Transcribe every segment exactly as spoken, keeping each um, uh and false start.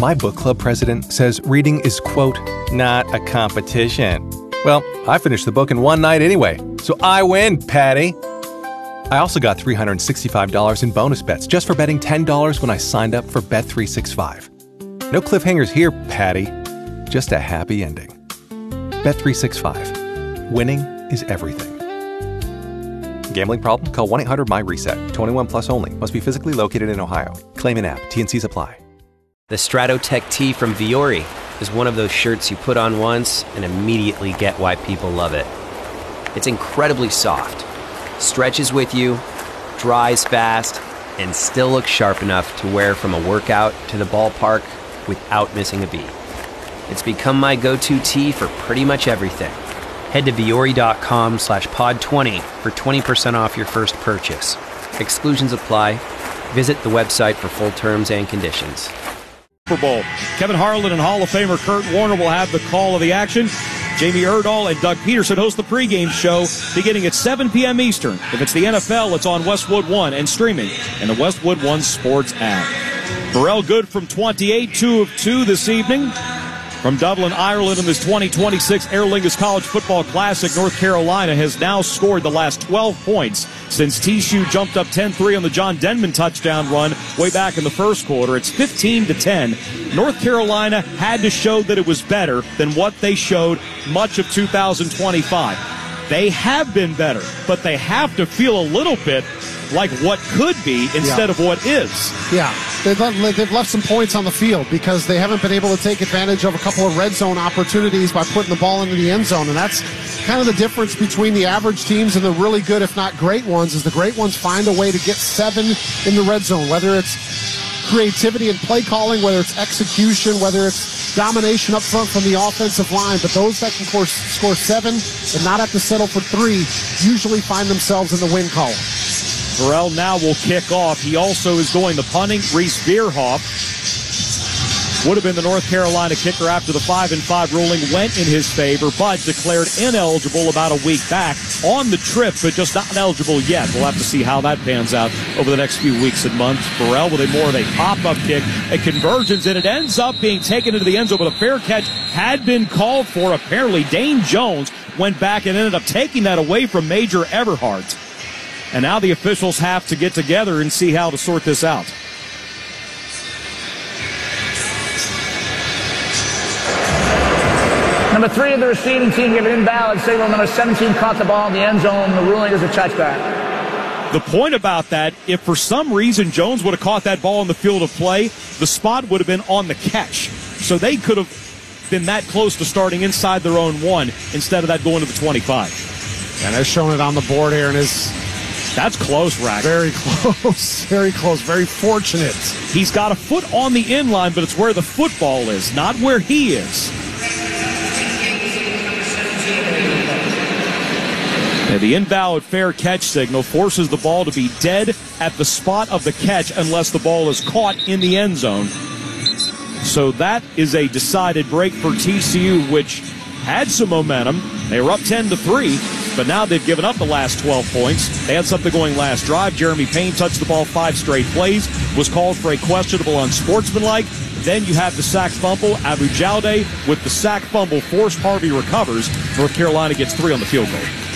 My book club president says reading is, quote, not a competition. Well, I finished the book in one night anyway, so I win, Patty. I also got three hundred sixty-five dollars in bonus bets just for betting ten dollars when I signed up for Bet three sixty-five. No cliffhangers here, Patty. Just a happy ending. Bet three sixty-five. Winning is everything. Gambling problem? Call one eight hundred M Y RESET. twenty-one plus only. Must be physically located in Ohio. Claim in app. T and C's apply. The Stratotech tee from Viore is one of those shirts you put on once and immediately get why people love it. It's incredibly soft, stretches with you, dries fast, and still looks sharp enough to wear from a workout to the ballpark without missing a beat. It's become my go-to tee for pretty much everything. Head to Viore.com slash pod 20 for twenty percent off your first purchase. Exclusions apply. Visit the website for full terms and conditions. Super Bowl. Kevin Harlan and Hall of Famer Kurt Warner will have the call of the action. Jamie Erdahl and Doug Peterson host the pregame show beginning at seven p.m. Eastern. If it's the N F L, it's on Westwood One and streaming in the Westwood One Sports app. Burrell Good from twenty-eight, two of two this evening. From Dublin, Ireland, in this twenty twenty-six Aer Lingus College Football Classic, North Carolina has now scored the last twelve points since T C U jumped up ten three on the John Denman touchdown run way back in the first quarter. It's fifteen to ten. North Carolina had to show that it was better than what they showed much of two thousand twenty-five. They have been better, but they have to feel a little bit like what could be instead yeah. of what is. Yeah, they've left, they've left some points on the field because they haven't been able to take advantage of a couple of red zone opportunities by putting the ball into the end zone, and that's kind of the difference between the average teams and the really good, if not great ones, is the great ones find a way to get seven in the red zone, whether it's creativity and play calling, whether it's execution, whether it's domination up front from the offensive line, but those that can score, score seven and not have to settle for three usually find themselves in the win column. Burrell now will kick off. He also is going the punting. Reese Bierhoff would have been the North Carolina kicker after the five and five ruling went in his favor, but declared ineligible about a week back on the trip, but just not eligible yet. We'll have to see how that pans out over the next few weeks and months. Burrell with a more of a pop-up kick, a convergence, and it ends up being taken into the end zone, but a fair catch had been called for. Apparently, Dane Jones went back and ended up taking that away from Major Everhart. And now the officials have to get together and see how to sort this out. Number three of the receiving team gave an invalid signal. Number seventeen caught the ball in the end zone. The ruling is a touchback. The point about that, if for some reason Jones would have caught that ball in the field of play, the spot would have been on the catch. So they could have been that close to starting inside their own one instead of that going to the twenty-five. And they're showing it on the board here, and his That's close, Rack. Very close. Very close. Very fortunate. He's got a foot on the end line, but it's where the football is, not where he is. And the invalid fair catch signal forces the ball to be dead at the spot of the catch unless the ball is caught in the end zone. So that is a decided break for T C U, which had some momentum. They were up ten to three. But now they've given up the last twelve points. They had something going last drive. Jeremy Payne touched the ball five straight plays, was called for a questionable unsportsmanlike. Then you have the sack fumble. Abu Jalde with the sack fumble forced. Harvey recovers. North Carolina gets three on the field goal.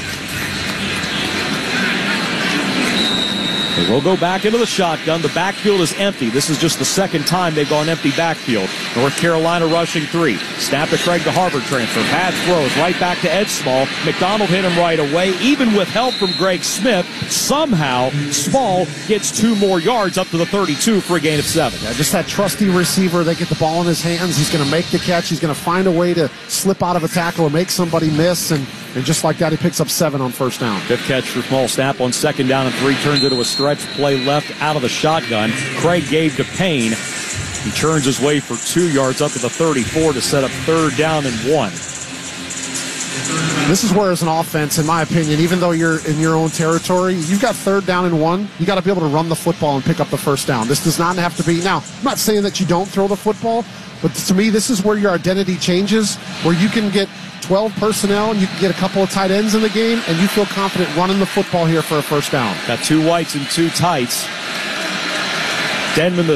They will go back into the shotgun. The backfield is empty. This is just the second time they've gone empty backfield. North Carolina rushing three. Snap to Craig, the Harvard transfer. Pass throws right back to Ed Small. McDonald hit him right away. Even with help from Greg Smith, somehow Small gets two more yards up to the thirty-two for a gain of seven. Yeah, just that trusty receiver. They get the ball in his hands. He's going to make the catch. He's going to find a way to slip out of a tackle or make somebody miss. And, and just like that, he picks up seven on first down. Fifth catch for Small. Snap on second down and three. Turns into a stretch play left out of the shotgun. Craig gave to Payne. He turns his way for two yards up to the thirty-four to set up third down and one. This is where, as an offense, in my opinion, even though you're in your own territory, you've got third down and one. You got to be able to run the football and pick up the first down. This does not have to be. Now, I'm not saying that you don't throw the football, but to me, this is where your identity changes, where you can get twelve personnel and you can get a couple of tight ends in the game, and you feel confident running the football here for a first down. Got two whites and two tights. Denman, the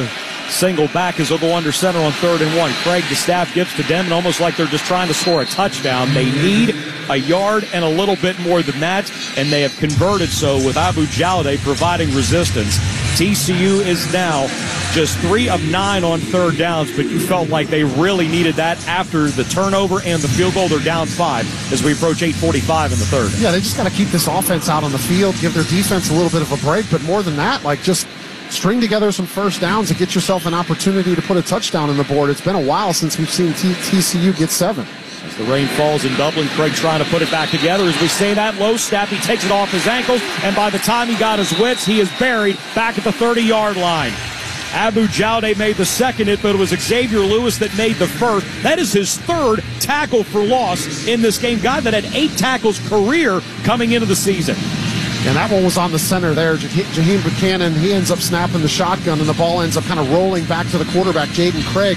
single back as they'll go under center on third and one. Craig Distaff gives to Denman almost like they're just trying to score a touchdown. They need a yard and a little bit more than that, and they have converted so with Abu Jaldeh providing resistance. T C U is now just three of nine on third downs, but you felt like they really needed that after the turnover and the field goal. They're down five as we approach eight forty-five in the third. Yeah, they just got to keep this offense out on the field, give their defense a little bit of a break, but more than that, like just string together some first downs and get yourself an opportunity to put a touchdown on the board. It's been a while since we've seen T- TCU get seven. As the rain falls in Dublin, Craig trying to put it back together. As we say that, low snap, he takes it off his ankles, and by the time he got his wits, he is buried back at the thirty-yard line. Abu Jaldeh made the second hit, but it was Xavier Lewis that made the first. That is his third tackle for loss in this game. Guy that had eight tackles career coming into the season. And that one was on the center there. Jaheim Buchanan, he ends up snapping the shotgun, and the ball ends up kind of rolling back to the quarterback, Jaden Craig.